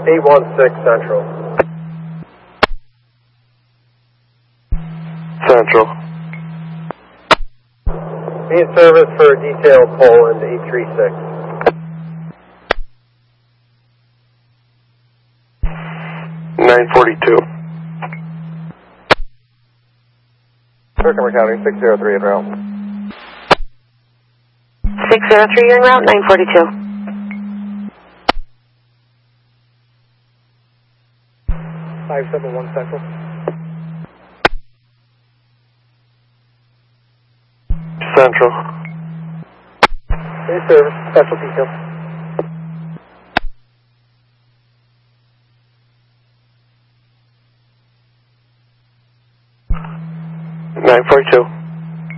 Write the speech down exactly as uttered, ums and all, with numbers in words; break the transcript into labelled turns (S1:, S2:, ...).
S1: eight one six Central.
S2: Central.
S1: Be in service for a detailed pull into eight three six.
S2: nine forty-two.
S1: Herkimer County, six zero three en route.
S3: six zero three en route, nine forty-two.
S1: five seven one Central.
S2: Central.
S1: In service, special detail.
S2: nine forty-two.